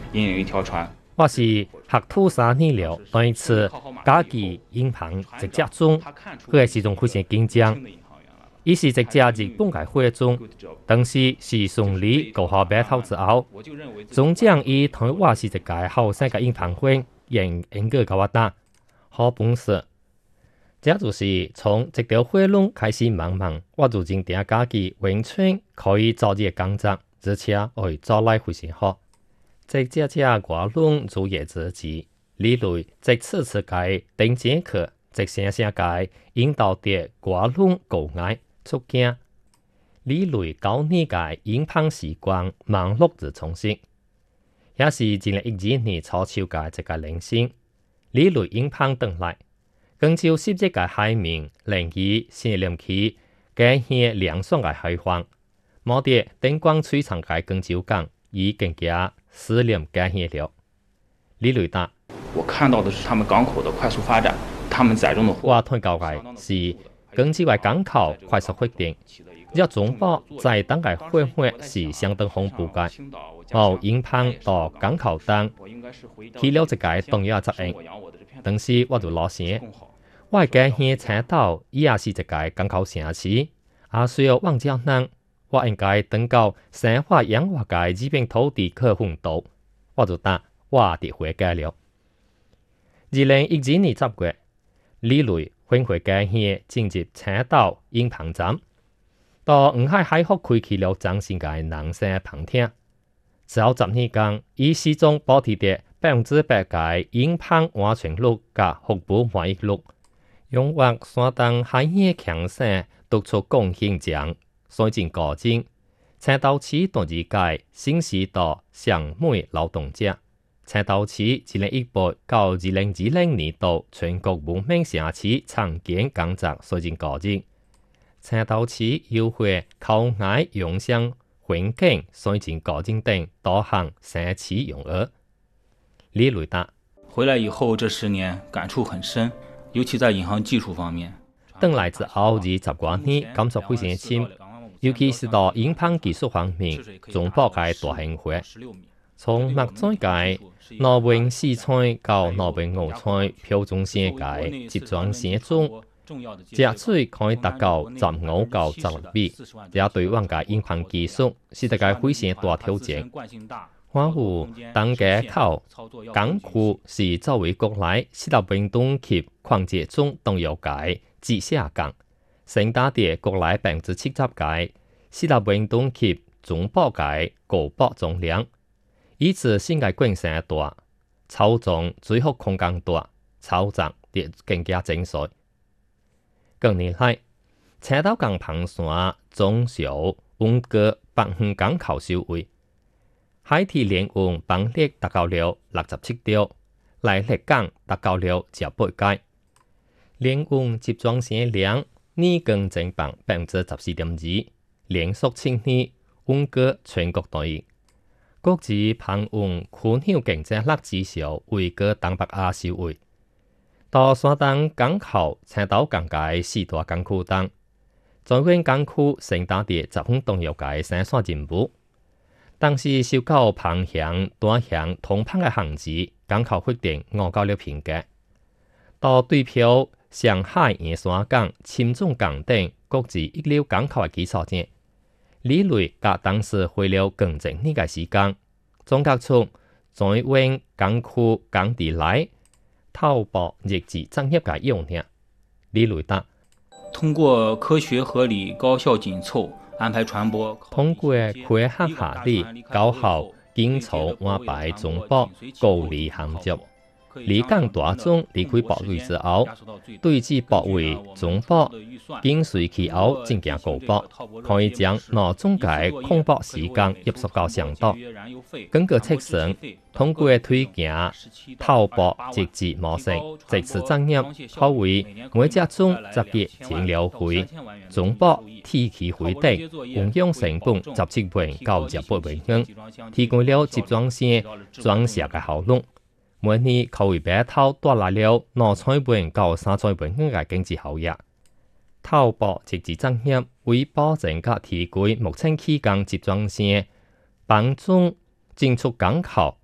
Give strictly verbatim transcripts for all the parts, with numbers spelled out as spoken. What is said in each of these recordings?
引领一条船。 我是学徒三年了，第一次假期银行直接中，佢嘅時仲非常緊張。伊是直接日本嘅會中，當時是順利高考白頭之後，總將伊同我是一個後生嘅銀行會，仍應該教我打好本事。這就是從這條會路開始慢慢，我就認定假期完全可以做呢個工作，而且會做來非常好。即這這我攏做嘢自己，理類即次次嘅頂節課，即聲聲嘅引導啲我攏高愛。出鏡，理類教你嘅影響時光，網絡之重新，也是二零一二年初秋嘅一個靈性。理類影響等來，更照十一嘅海面，令佢成連起嘅係涼爽嘅海況，冇啲燈光璀璨嘅更照港，已更加思念嘅係了。理類答： 我看到的是他們港口的快速發展，他們載重的貨。 我推教嘅是。更之為港口快速發展，一中國在當嘅會會是相當恐怖嘅，後影響到港口等，起了一個重要嘅作用。當時我就攞寫，我嘅係青島，伊也是一個港口城市，也需要望江南，我應該等到生活養活嘅這片土地去奮鬥，我就答我哋會嘅了。二零一二年十月，理類。分會嘅係進入青島引篷站，到五海海峽開啟了嶄新嘅人生航艇。之後十年間，以始終保持着百分之百嘅引篷安全率及服務滿意率，用獲山東海業強省督促貢獻獎，水準高進。青島市第二屆新時代尚美勞動者。青島市二零一八到二零二零年度全國文明城市參建工作水準高進，青島市優惠口岸用商環境水準高進等多項城市用額。理類答： 回來以後這十年感觸很深，尤其在銀行技術方面。 等來之後二十多年感觸非常深，尤其是到銀行技術方面，中國嘅大興會。從墨西哥、挪威四川到挪威五川標準線嘅集裝線中，這水可以達到十五到十六米，這對我嘅銀行技術是一個非常大挑戰。還有當街口港區是作為國內四大運動及礦業中重要嘅直轄港，承擔啲國內百分之七十嘅四大運動及中部嘅高保總量。以此新嘅規模大，操縱最後空間大，操作亦更加精細。近年來，青島港篷線總小運過北園港口收尾，海堤連運邦力達到了六十七條，來力港達到了十八屆，連運集裝線量年更增長百分之十四點二，連續七年運過全國第一。國際篷運區域競爭力指數為個東北亞首位，到山東港口、青島港嘅四大港區等，在灣港區承擔啲十分重要嘅生產任務。當時受到篷箱、單箱通膨嘅限制，港口決定我到了瓶頸。到對標上海燕山港、深圳港等國際一流港口嘅基礎上。理類甲當時花了更長呢個時間，總結出在灣港區港地內透薄日誌增業嘅要領。理類答： 通過科學合理、高效緊湊安排船舶， 通過科學合理、高效緊湊安排船舶高離航接。離港大眾離開泊位之後，對至泊位中泊，緊隨其後進行高泊，可以將內中嘅空泊時間壓縮到上多。根據測算，通過推行透泊直接模式，即時增入可為每隻鐘集結前了會中泊提起會地，運用成本十七倍到十八倍元，提供了集裝線裝卸嘅效率。每年可為白頭帶來了兩千倍到三千倍嘅經濟效益。透泊直接增入為保證及提供目前期間集裝線幫助進出港口，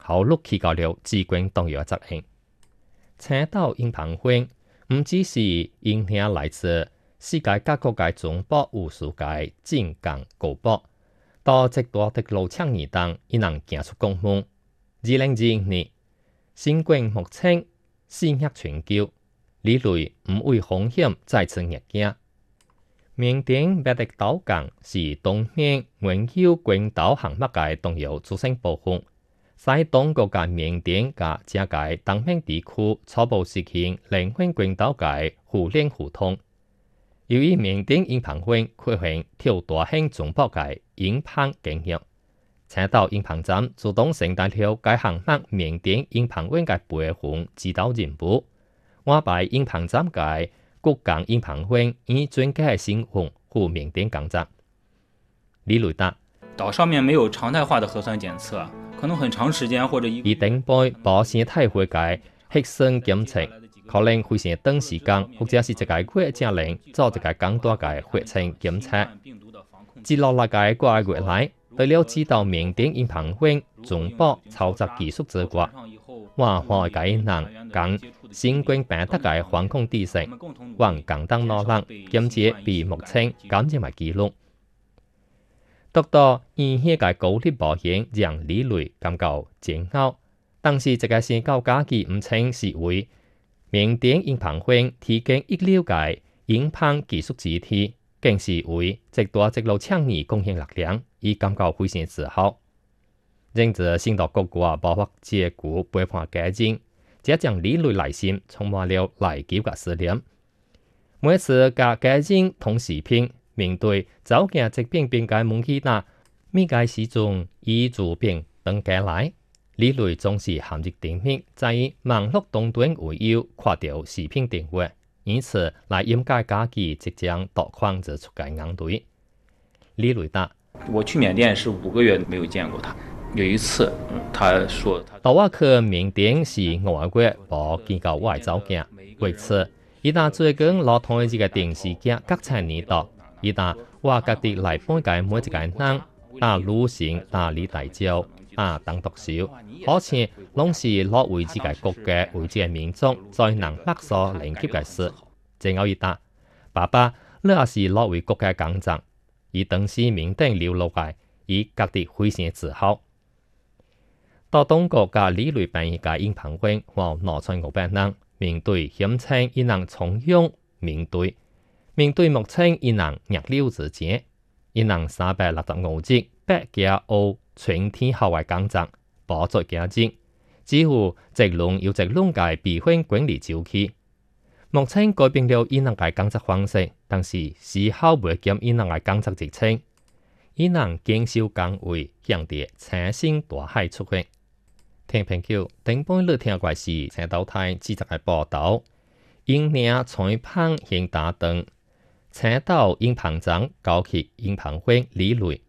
效率提高了治軍動搖嘅責任。青島英鵬會唔只是影響來自世界各國嘅中部武術界精幹高博，到直多的路槍二等，亦能行出公門。二零二一年，新冠目前肆虐全球，李雷唔畏風險再次逆境。緬甸八迪島港是東面原有軍島航幕嘅重要組成部分，在當國嘅緬甸嘅這個東面地區初步實現靈魂軍島嘅互聯互通。由於緬甸英鵬會規劃跳大型中部嘅英鵬經驗，青島英鵬站主動承擔了該項目緬甸英鵬會嘅培訓指導任務，我把英鵬站嘅國港英鵬會以專家嘅身份赴緬甸工作。李雷達， 島上面沒有常態化的核酸檢測，可能很長時間或者一以頂杯保鮮體會嘅核酸檢測，可能會先短時間，或者是一個月之內做一個更大嘅血清檢測。接落來嘅個月來，為了指導緬甸英鵬會中部操作技術之外，我會解能講新冠病毒嘅防控知識，還共同努力檢測比目前感染嘅記錄。讀到醫學嘅高率保險讓李雷感到煎熬，但是這個宣告假期唔稱是為緬甸英鵬會提供一流嘅英鵬技術支持，更是為直大直路倡議貢獻力量，以感到非常自豪。因此，新到各國爆發結果背叛家人，這將李雷內心充滿了內疚嘅思念。每次甲家人同時拼，面對走嘅疾病病嘅問題那，每個時鐘以治病等過來，李雷總是含着定力，在網絡當中唯有看到視頻電話，因此來掩蓋家己即將奪眶而出嘅眼淚。李雷達， 我去緬甸是五個月沒有見過他。有一次，他說他到我去緬甸是五個月冇見到我嘅走鏡，為此，伊打最近攞台一個電視劇《國產年代》，伊打我各地來本嘅每一個人，打旅行、打理大招、打當毒手，好似攏是攞為自己國家、為自己民族，再能勒索連結嘅事。正有伊打，爸爸，你也是攞為國家工作，伊當時緬甸流落來，伊各地非常自豪。到東國嘅李雷辦嘅英鵬會和羅川五百人面對險情，伊能從容面對；面對目前伊能逆流之間，伊能三百六十五日八加五全天候嘅工作，保作家人，幾乎直輪有直輪嘅備婚管理周期。目前改變了伊能嘅工作方式，但是絲毫未減伊能嘅工作熱情，伊能堅守崗位，向着青星大海出發。聽朋友，頂半日聽過是青島台記者嘅報道，英領採訪現打燈，青島英鵬站高級英鵬會李雷